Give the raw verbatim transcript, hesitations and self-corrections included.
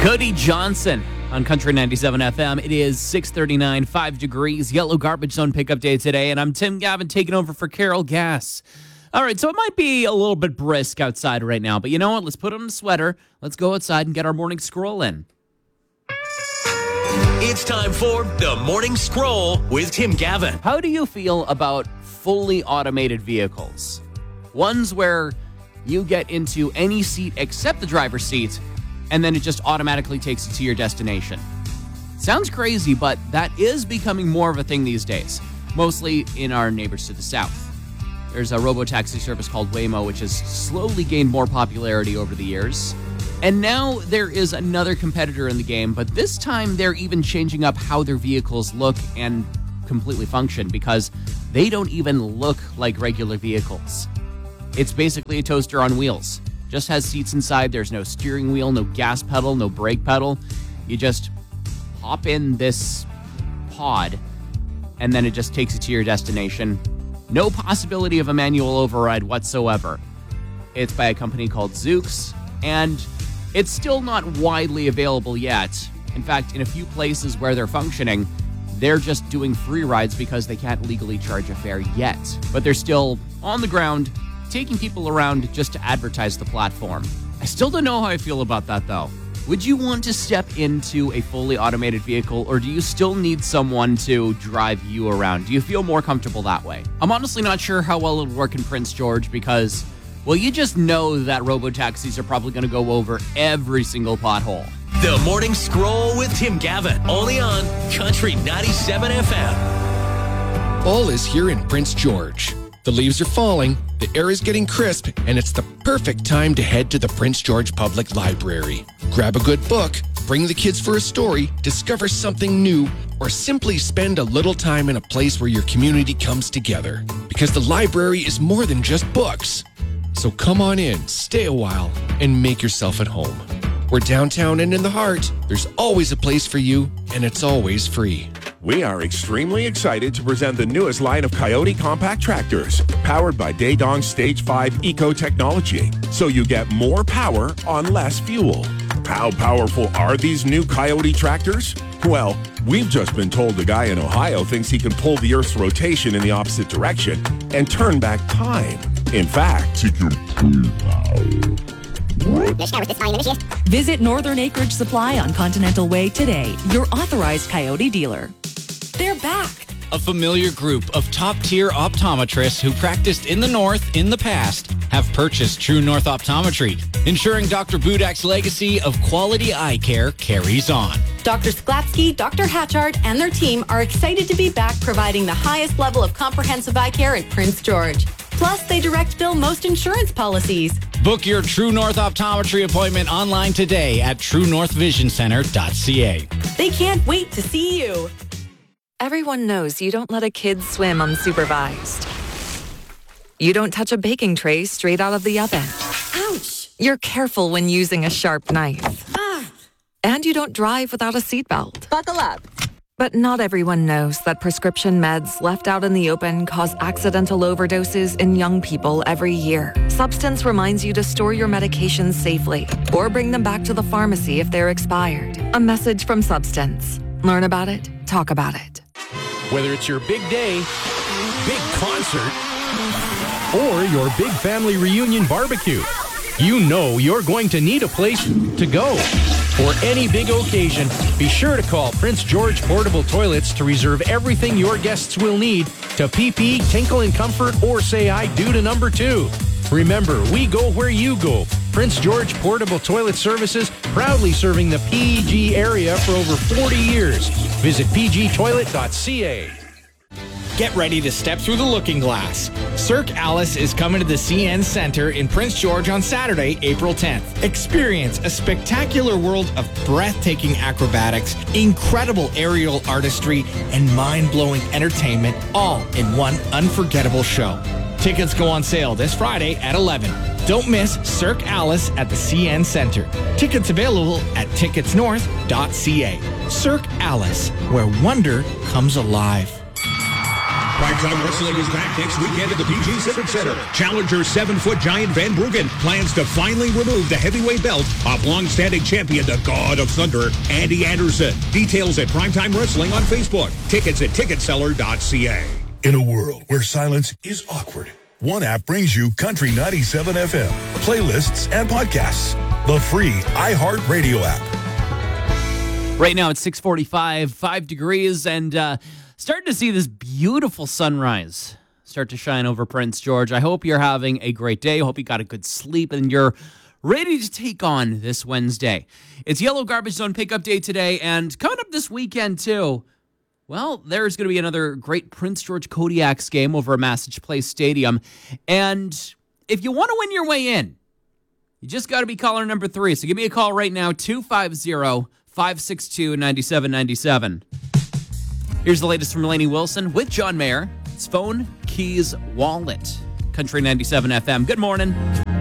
Cody Johnson on Country ninety-seven F M. It is six thirty-nine, five degrees, yellow garbage zone pickup day today, and I'm Tim Gavin taking over for Carol Gass. All right, so it might be a little bit brisk outside right now, but you know what? Let's put on a sweater. Let's go outside and get our morning scroll in. It's time for the Morning Scroll with Tim Gavin. How do you feel about fully automated vehicles? Ones where you get into any seat except the driver's seat, and then it just automatically takes you to your destination. Sounds crazy, but that is becoming more of a thing these days, mostly in our neighbors to the south. There's a robo-taxi service called Waymo, which has slowly gained more popularity over the years. And now there is another competitor in the game, but this time they're even changing up how their vehicles look and completely function because they don't even look like regular vehicles. It's basically a toaster on wheels. Just has seats inside. There's no steering wheel, no gas pedal, no brake pedal. You just hop in this pod, and then it just takes you to your destination. No possibility of a manual override whatsoever. It's by a company called Zoox, and it's still not widely available yet. In fact, in a few places where they're functioning, they're just doing free rides because they can't legally charge a fare yet. But they're still on the ground, taking people around just to advertise the platform. I still don't know how I feel about that, though. Would you want to step into a fully automated vehicle, or do you still need someone to drive you around? Do you feel more comfortable that way? I'm honestly not sure how well it would work in Prince George because, well, you just know that robo-taxis are probably going to go over every single pothole. The Morning Scroll with Tim Gavin, only on Country ninety-seven F M. Fall is here in Prince George. The leaves are falling, the air is getting crisp, and it's the perfect time to head to the Prince George Public Library. Grab a good book, bring the kids for a story, discover something new, or simply spend a little time in a place where your community comes together. Because the library is more than just books. So come on in, stay a while, and make yourself at home. We're downtown and in the heart. There's always a place for you, and it's always free. We are extremely excited to present the newest line of Coyote compact tractors, powered by Daedong Stage five Eco technology, so you get more power on less fuel. How powerful are these new Coyote tractors? Well, we've just been told a guy in Ohio thinks he can pull the Earth's rotation in the opposite direction and turn back time. In fact, he can Visit Northern Acreage Supply on Continental Way today, your authorized Coyote dealer. They're back. A familiar group of top-tier optometrists who practiced in the North in the past have purchased True North Optometry, ensuring Doctor Budak's legacy of quality eye care carries on. Doctor Sklatsky, Doctor Hatchard, and their team are excited to be back providing the highest level of comprehensive eye care in Prince George. Plus, they direct bill most insurance policies. Book your True North Optometry appointment online today at true north vision center dot c a. They can't wait to see you. Everyone knows you don't let a kid swim unsupervised. You don't touch a baking tray straight out of the oven. Ouch! You're careful when using a sharp knife. Ah. And you don't drive without a seatbelt. Buckle up. But not everyone knows that prescription meds left out in the open cause accidental overdoses in young people every year. Substance reminds you to store your medications safely or bring them back to the pharmacy if they're expired. A message from Substance. Learn about it, talk about it. Whether it's your big day, big concert, or your big family reunion barbecue, you know you're going to need a place to go. For any big occasion, be sure to call Prince George Portable Toilets to reserve everything your guests will need to pee-pee, tinkle in comfort, or say I do to number two. Remember, we go where you go. Prince George Portable Toilet Services, proudly serving the P G area for over forty years. Visit p g toilet dot c a. Get ready to step through the looking glass. Cirque Alice is coming to the C N Center in Prince George on Saturday, April tenth. Experience a spectacular world of breathtaking acrobatics, incredible aerial artistry, and mind-blowing entertainment, all in one unforgettable show. Tickets go on sale this Friday at eleven. Don't miss Cirque Alice at the C N Center. Tickets available at tickets north dot c a. Cirque Alice, where wonder comes alive. Primetime Wrestling is back next weekend at the P G Civic Center. Challenger seven-foot giant Van Bruggen plans to finally remove the heavyweight belt of long-standing champion, the God of Thunder, Andy Anderson. Details at Primetime Wrestling on Facebook. Tickets at ticket seller dot c a. In a world where silence is awkward, one app brings you Country ninety-seven F M, playlists and podcasts. The free iHeartRadio app. Right now it's six forty-five, five degrees, and uh, starting to see this beautiful sunrise start to shine over Prince George. I hope you're having a great day. I hope you got a good sleep and you're ready to take on this Wednesday. It's Yellow Garbage Zone Pickup Day today, and coming up this weekend too, well, there's going to be another great Prince George Kodiaks game over at Massage Place Stadium. And if you want to win your way in, you just got to be caller number three. So give me a call right now, two five zero, five six two, nine seven nine seven. Here's the latest from Lainey Wilson with John Mayer. It's Phone, Keys, Wallet. Country ninety-seven F M. Good morning.